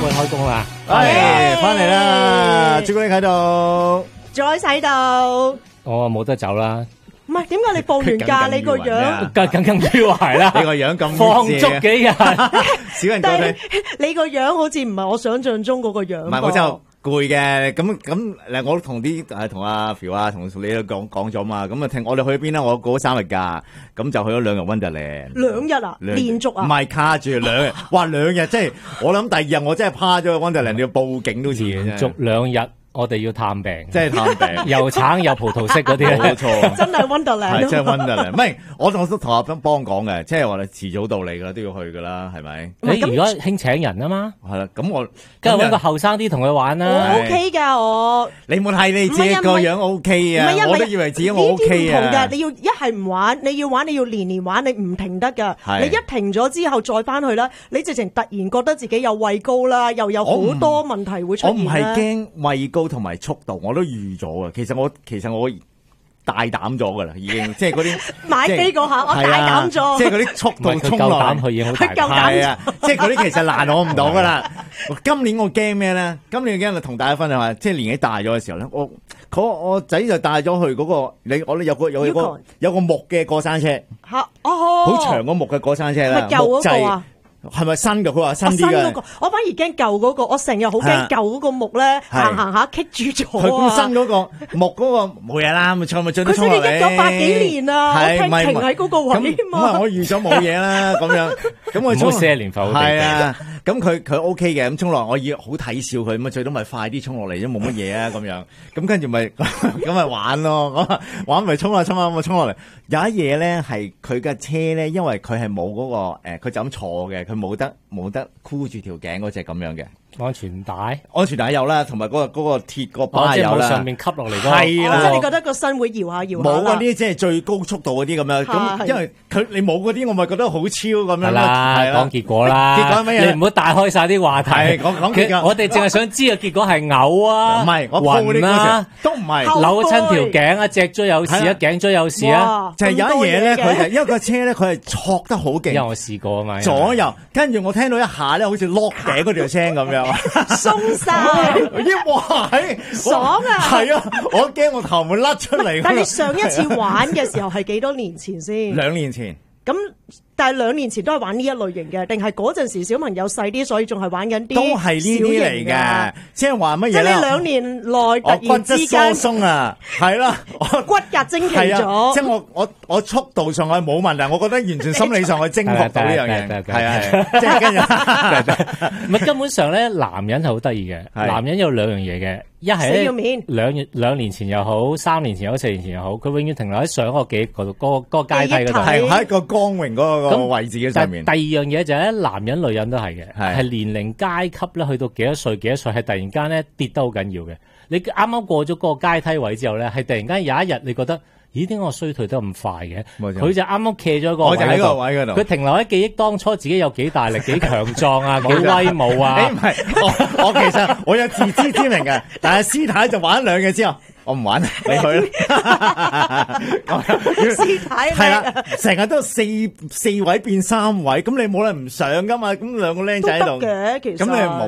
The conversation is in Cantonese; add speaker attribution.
Speaker 1: 杯開工啦！
Speaker 2: 翻嚟啦，朱古力喺度，
Speaker 3: 再洗到。
Speaker 1: 我冇得走啦。
Speaker 3: 唔係，點解你放完假你個樣
Speaker 1: 更於懷啦？
Speaker 2: 你個樣咁
Speaker 1: 放足幾日，
Speaker 2: 少人講你。
Speaker 3: 你個樣好似唔係我想象中嗰個樣。
Speaker 2: 唔係，我真係攰嘅。咁我同啲同阿 Phil 啊，同你都講咗嘛。咁啊，聽我哋去邊啦？我過咗3日假，咁就去咗2日 Wonderland。
Speaker 3: 2日啊？連續啊？
Speaker 2: 唔係卡住2日，哇2日即係我諗第2日我真係趴咗去 Wonderland，你要報警都似嘅。
Speaker 1: 連續2日。我哋要探病，
Speaker 2: 即係探病，
Speaker 1: 又橙又葡萄色嗰啲，
Speaker 2: 冇錯，
Speaker 3: 真係 Wonderland，
Speaker 2: 係真係 Wonderland。唔係，我都同阿邦講嘅，即係話你遲早到嚟噶啦，都要去噶啦，係咪？
Speaker 1: 你而家興請人啊嘛，
Speaker 2: 係啦，咁我
Speaker 1: 梗係搵個後生啲同佢玩啦。
Speaker 3: 我 OK 噶，我
Speaker 2: 你冇睇你自己個樣 OK 啊，我都以為自己我 OK 啊。
Speaker 3: 唔同嘅，你要一係唔玩，你要玩，你要年年玩，你唔停得噶。你一停咗之後再翻去啦，你直情突然覺得自己有畏高啦，又有好多問題會出現。
Speaker 2: 我唔係驚畏高同埋速度。我都預咗啊！其實我大膽咗噶啦，已經即係嗰啲
Speaker 3: 買機嗰下，我大膽咗。
Speaker 2: 即係嗰啲速度衝落嚟，
Speaker 1: 佢已經好大膽。
Speaker 2: 係啊，即係嗰啲其實難我唔到噶啦。今年我驚咩咧？今年驚同大家分享下，即係年紀大咗嘅時候咧，我仔就帶咗去嗰個我哋有個木嘅過山車
Speaker 3: 嚇哦，
Speaker 2: 好長個木嘅過山車啦，
Speaker 3: 舊嗰個啊。
Speaker 2: 係咪新嘅？佢話新啲嘅。
Speaker 3: 我反而驚舊嗰個，我成日好驚舊嗰個木咧，行下棘住咗。
Speaker 2: 佢咁新嗰個木嗰個冇嘢啦，咪咪進得衝落嚟。
Speaker 3: 佢1900幾年啊，我停喺嗰個位嘛。
Speaker 2: 咁我預咗冇嘢啦，咁樣咁我
Speaker 1: 唔好寫年份。
Speaker 2: 係啊，咁佢 OK 嘅，咁衝落我要好睇笑佢，咁最多咪快啲衝落嚟啫，冇乜嘢啊，咁樣。咁跟住咪咁咪玩咯，玩咪衝落嚟。有一嘢咧係佢嘅車咧，因為佢係冇嗰個佢就咁坐嘅。冇得箍住條頸嗰隻咁樣嘅
Speaker 1: 安全帶
Speaker 2: 有啦，同埋嗰個鐵個把有啦，
Speaker 1: 上面吸落嚟嗰
Speaker 2: 係啦。
Speaker 3: 即係你覺得個身會搖下
Speaker 2: 冇嗰啲即係最高速度嗰啲咁樣，咁因為你冇嗰啲，我咪覺得好超咁樣
Speaker 1: 啦。講結果啦，結果乜嘢？你唔好大開晒啲話題。
Speaker 2: 講結果，
Speaker 1: 我哋淨係想知嘅結果係嘔啊，
Speaker 2: 唔係我暈啦，都唔係
Speaker 1: 扭親條頸啊，脊椎有事啊，頸椎有事啊，
Speaker 2: 就係有一嘢咧，佢係因為個車咧，佢係挫得好勁。
Speaker 1: 因為我試過啊嘛，
Speaker 2: 左右跟住我聽到一下咧，好似落頸嗰條聲咁樣，
Speaker 3: 鬆晒，
Speaker 2: 哇，
Speaker 3: 爽啊！
Speaker 2: 係啊，我驚我頭會甩出嚟。
Speaker 3: 但係你上一次玩嘅時候係幾多年前先
Speaker 2: ？2年前。
Speaker 3: 咁但係2年前都係玩呢一類型嘅，定係嗰陣時小朋友細啲，所以仲係玩緊啲
Speaker 2: 都係呢啲嚟嘅，即係話乜嘢咧？
Speaker 3: 即係你2年內突然之間
Speaker 2: 骨質疏鬆啊，係啦，
Speaker 3: 骨骼精奇咗。
Speaker 2: 即係我速度上係冇問題，我覺得完全心理上係征服到呢樣嘢，係啊，即係跟住
Speaker 1: 唔係根本上咧，男人係好得意嘅，男人有2樣嘢嘅，一係2年前又好，3年前又好，4年前又好，佢永遠停留喺上一個記憶嗰個階梯嗰度，
Speaker 2: 係喺一個光榮嗰個位置嘅上面。
Speaker 1: 第二樣嘢就係咧，男人女人都係嘅，係年齡階級咧，去到幾多歲係突然間咧跌得好緊要嘅。你啱啱過咗嗰個階梯位之後咧，係突然間有一日你覺得，咦？點解我衰退得咁快嘅？佢就啱啱企咗個位嗰度，佢停留喺記憶當初自己有幾大力、幾強壯啊、幾威武啊。
Speaker 2: 唔係，我其實我有自知之明嘅，但係師太就玩2日之後。我唔玩，你去啦。
Speaker 3: 師太
Speaker 2: 係啦，成日都四位變3位，咁你冇理由唔上噶嘛？咁2個僆仔喺度，
Speaker 3: 嘅其實
Speaker 2: 咁你冇。